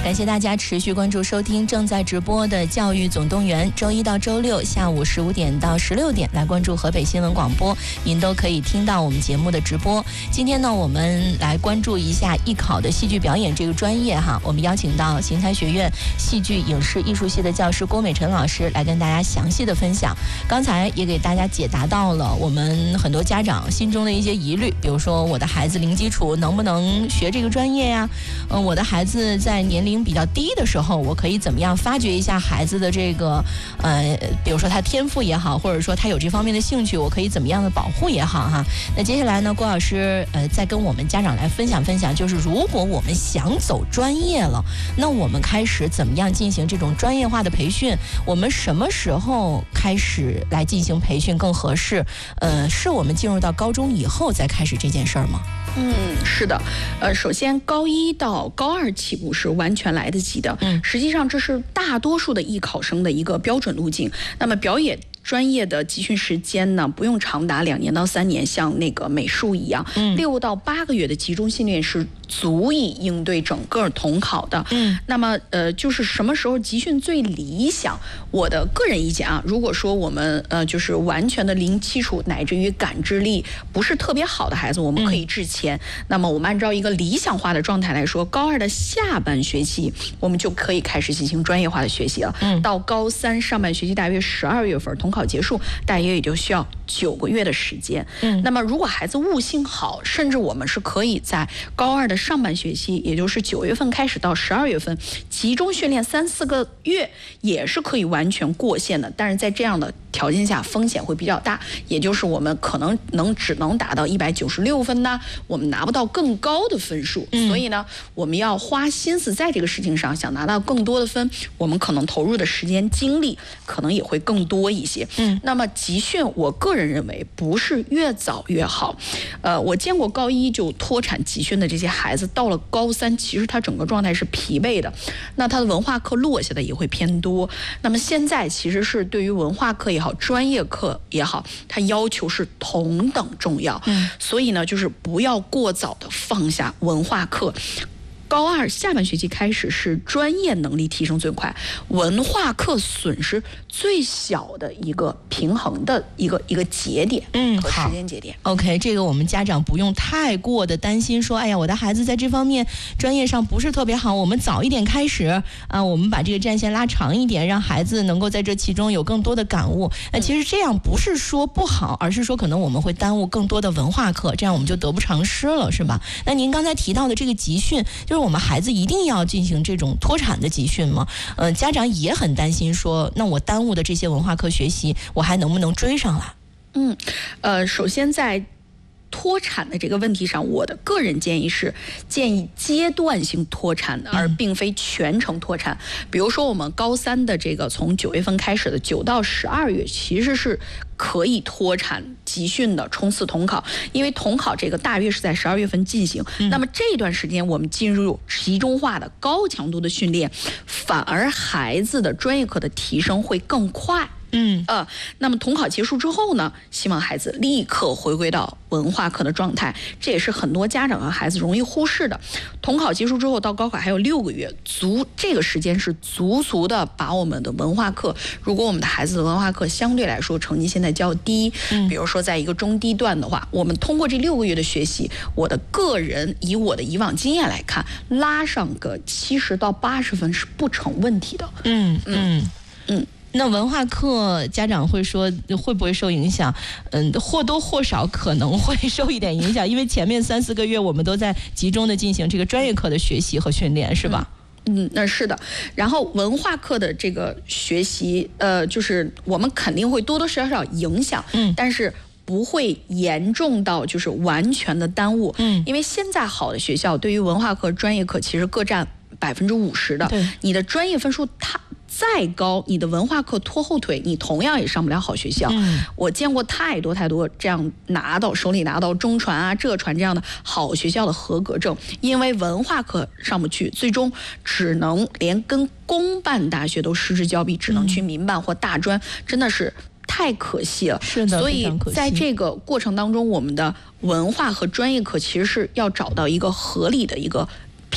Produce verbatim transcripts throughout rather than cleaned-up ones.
感谢大家持续关注收听正在直播的教育总动员，周一到周六下午十五点到十六点来关注河北新闻广播，您都可以听到我们节目的直播。今天呢，我们来关注一下艺考的戏剧表演这个专业哈，我们邀请到邢台学院戏剧影视艺术系的教师郭美辰老师来跟大家详细的分享。刚才也给大家解答到了我们很多家长心中的一些疑虑，比如说我的孩子零基础能不能学这个专业呀？嗯，我的孩子在年龄比较低的时候，我可以怎么样发掘一下孩子的这个呃，比如说他天赋也好，或者说他有这方面的兴趣，我可以怎么样的保护也好哈。那接下来呢，郭老师呃再跟我们家长来分享分享，就是如果我们想走专业了，那我们开始怎么样进行这种专业化的培训？我们什么时候开始来进行培训更合适？呃，是我们进入到高中以后再开始这件事儿吗？ 嗯，是的，呃，首先高一到高二起步是完全来得及的。嗯，实际上这是大多数的艺考生的一个标准路径。那么表演专业的集训时间呢，不用长达两年到三年，像那个美术一样，嗯，六到八个月的集中训练是足以应对整个统考的。嗯，那么呃，就是什么时候集训最理想？我的个人意见啊，如果说我们呃就是完全的零基础，乃至于感知力不是特别好的孩子，我们可以之前。嗯，那么我们按照一个理想化的状态来说，高二的下半学期我们就可以开始进行专业化的学习了。嗯，到高三上半学期大约十二月份统考结束，大约也就需要九个月的时间。嗯，那么如果孩子悟性好，甚至我们是可以在高二的上半学期，也就是九月份开始到十二月份集中训练三四个月，也是可以完全过线的。但是在这样的条件下，风险会比较大，也就是我们可能能只能达到一百九十六分呢，我们拿不到更高的分数。嗯，所以呢，我们要花心思在这个事情上，想拿到更多的分，我们可能投入的时间精力可能也会更多一些。嗯，那么集训，我个人认为不是越早越好。呃，我见过高一就脱产集训的这些孩子，到了高三，其实他整个状态是疲惫的，那他的文化课落下的也会偏多。那么现在其实是对于文化课也好，专业课也好，它要求是同等重要。嗯，所以呢，就是不要过早的放下文化课。高二下半学期开始是专业能力提升最快，文化课损失最小的一个平衡的一个一个节点，嗯，和时间节点。 OK， 这个我们家长不用太过的担心，说，哎呀，我的孩子在这方面专业上不是特别好，我们早一点开始啊，我们把这个战线拉长一点，让孩子能够在这其中有更多的感悟。那其实这样不是说不好，而是说可能我们会耽误更多的文化课，这样我们就得不偿失了，是吧？那您刚才提到的这个集训，就是我们孩子一定要进行这种脱产的集训吗？嗯、呃，家长也很担心说，那我耽误的这些文化课学习，我还能不能追上来？ 嗯，呃，首先在脱产的这个问题上，我的个人建议是建议阶段性脱产的，而并非全程脱产。比如说我们高三的这个从九月份开始的九到十二月，其实是可以脱产集训的，冲刺统考。因为统考这个大约是在十二月份进行，嗯、那么这段时间我们进入集中化的高强度的训练，反而孩子的专业课的提升会更快。嗯呃，那么统考结束之后呢，希望孩子立刻回归到文化课的状态，这也是很多家长和孩子容易忽视的。统考结束之后到高考还有六个月，足这个时间是足足的把我们的文化课，如果我们的孩子的文化课相对来说成绩现在较低，比如说在一个中低段的话，我们通过这六个月的学习，我的个人以我的以往经验来看，拉上个七十到八十分是不成问题的。 嗯嗯嗯。那文化课家长会说会不会受影响？嗯，或多或少可能会受一点影响，因为前面三四个月我们都在集中的进行这个专业课的学习和训练，是吧？ 嗯，那是的。然后文化课的这个学习，呃，就是我们肯定会多多少少影响，嗯，但是不会严重到就是完全的耽误，嗯，因为现在好的学校对于文化课、专业课其实各占百分之五十的，对，你的专业分数它再高，你的文化课拖后腿，你同样也上不了好学校。嗯，我见过太多太多这样拿到手里拿到中传啊、浙传这样的好学校的合格证，因为文化课上不去，最终只能连跟公办大学都失之交臂，只能去民办或大专，嗯、真的是太可惜了。 是的， 所以在这个过程当中，我们的文化和专业课其实是要找到一个合理的一个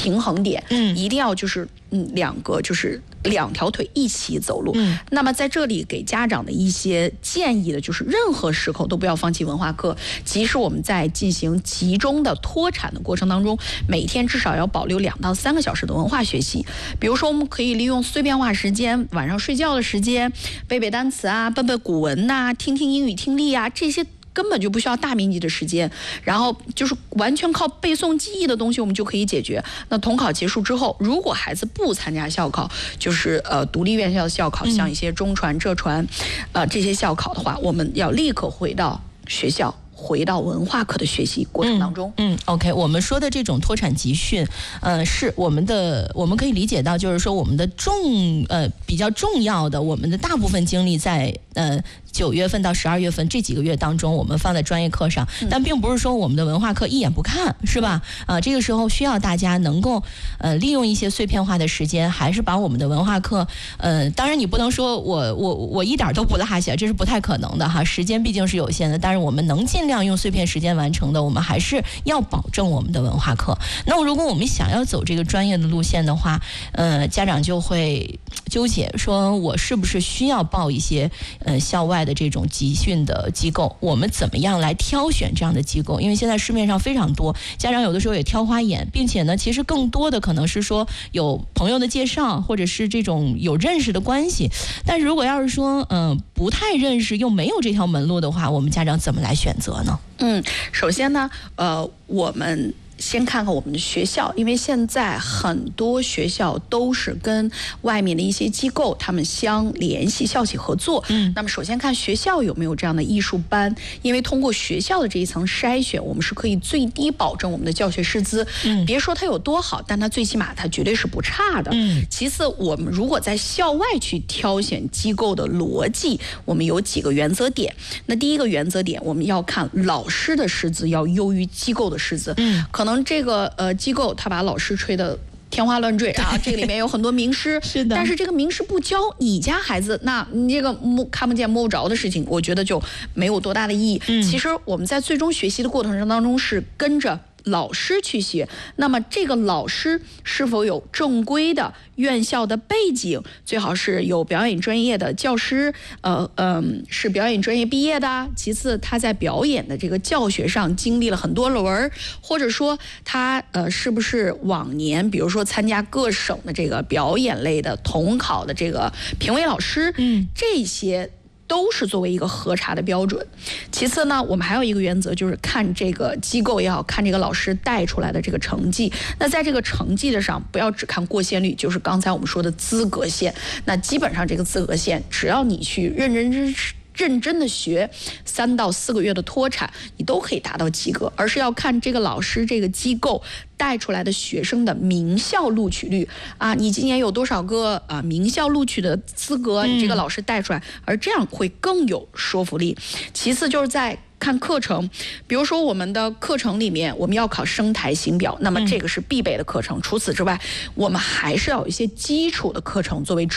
平衡点， 嗯， 一定要就是嗯两个就是两条腿一起走路。 嗯， 那么在这里给家长的一些建议的就是，任何时候都不要放弃文化课，即使我们在进行集中的脱产的过程当中，每天至少要保留两到三个小时的文化学习。比如说，我们可以利用碎片化时间，晚上睡觉的时间，背背单词啊，背背古文呐、啊，听听英语听力啊，这些根本就不需要大面积的时间，然后就是完全靠背诵记忆的东西，我们就可以解决。那统考结束之后，如果孩子不参加校考，就是呃独立院校的校考，像一些中传、浙传，呃这些校考的话，我们要立刻回到学校。回到文化课的学习过程当中。 嗯, 嗯 ，OK， 我们说的这种脱产集训，呃，是我们的，我们可以理解到，就是说我们的重呃比较重要的，我们的大部分精力在呃九月份到十二月份这几个月当中，我们放在专业课上，但并不是说我们的文化课一眼不看，是吧？啊、呃，这个时候需要大家能够呃利用一些碎片化的时间，还是把我们的文化课，呃，当然你不能说我我我一点都不落下，这是不太可能的哈，时间毕竟是有限的，但是我们能尽量用碎片时间完成的，我们还是要保证我们的文化课。那如果我们想要走这个专业的路线的话，呃，家长就会纠结，说我是不是需要报一些呃校外的这种集训的机构？我们怎么样来挑选这样的机构？因为现在市面上非常多，家长有的时候也挑花眼，并且呢，其实更多的可能是说有朋友的介绍，或者是这种有认识的关系。但是如果要是说嗯、呃、不太认识又没有这条门路的话，我们家长怎么来选择呢？ 嗯，首先呢，呃，我们先看看我们的学校，因为现在很多学校都是跟外面的一些机构他们相联系，校企合作。嗯，那么首先看学校有没有这样的艺术班，因为通过学校的这一层筛选，我们是可以最低保证我们的教学师资。嗯，别说它有多好，但它最起码它绝对是不差的。嗯，其次，我们如果在校外去挑选机构的逻辑，我们有几个原则点。那第一个原则点，我们要看老师的师资要优于机构的师资。嗯，可能这个呃机构他把老师吹的天花乱坠啊，这个里面有很多名师， 是的。 但是这个名师不教你家孩子，那你这个摸看不见摸不着的事情，我觉得就没有多大的意义。嗯，其实我们在最终学习的过程当中是跟着老师去学，那么这个老师是否有正规的院校的背景，最好是有表演专业的教师，呃嗯，是表演专业毕业的。其次，他在表演的这个教学上经历了很多轮，或者说他呃是不是往年比如说参加各省的这个表演类的统考的这个评委老师，嗯，这些都是作为一个核查的标准。其次呢，我们还有一个原则，就是看这个机构也好，看这个老师带出来的这个成绩。那在这个成绩的上，不要只看过线率，就是刚才我们说的资格线。那基本上这个资格线，只要你去认认真真认真的学三到四个月的脱产，你都可以达到及格。而是要看这个老师这个机构带出来的学生的名校录取率啊，你今年有多少个啊名校录取的资格，你这个老师带出来，而这样会更有说服力。其次就是在看课程，比如说我们的课程里面，我们要考声台形表，那么这个是必备的课程。除此之外，我们还是要有一些基础的课程作为